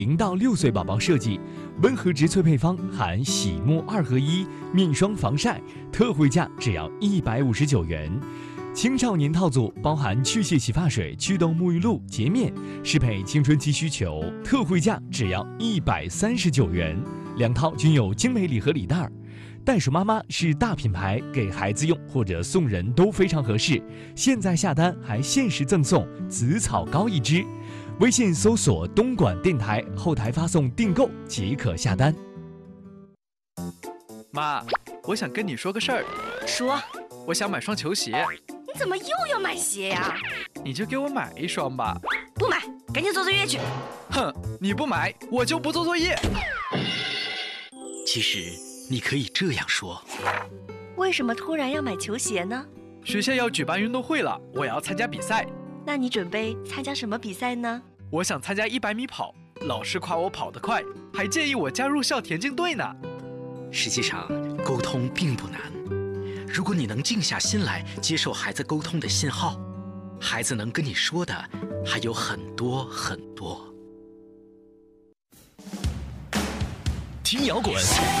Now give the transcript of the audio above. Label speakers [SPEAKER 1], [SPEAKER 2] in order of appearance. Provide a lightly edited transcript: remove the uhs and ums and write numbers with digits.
[SPEAKER 1] 到6岁宝宝设计，温和植萃配方含洗沐2合1面霜防晒，特惠价只要159元。青少年套组包含去屑洗发水、祛痘沐浴露、洁面，适配青春期需求，特惠价只要139元。2套均有精美礼盒礼袋。袋鼠妈妈是大品牌，给孩子用或者送人都非常合适。现在下单还限时赠送紫草膏1支。微信搜索东莞电台，后台发送订购即可下单。
[SPEAKER 2] 妈，我想跟你说个事儿。
[SPEAKER 3] 说。
[SPEAKER 2] 我想买双球鞋。
[SPEAKER 3] 你怎么又要买鞋呀？
[SPEAKER 2] 你就给我买一双吧。
[SPEAKER 3] 不买，赶紧做作业去。
[SPEAKER 2] 哼，你不买，我就不做作业。
[SPEAKER 4] 其实你可以这样说。
[SPEAKER 3] 为什么突然要买球鞋呢？
[SPEAKER 2] 学校要举办运动会了，我要参加比赛。
[SPEAKER 3] 那你准备参加什么比赛呢？
[SPEAKER 2] 我想参加100米跑，老师夸我跑得快，还建议我加入校田径队呢。
[SPEAKER 4] 实际上，沟通并不难。如果你能静下心来接受孩子沟通的信号，孩子能跟你说的还有很多很多。
[SPEAKER 5] 听摇滚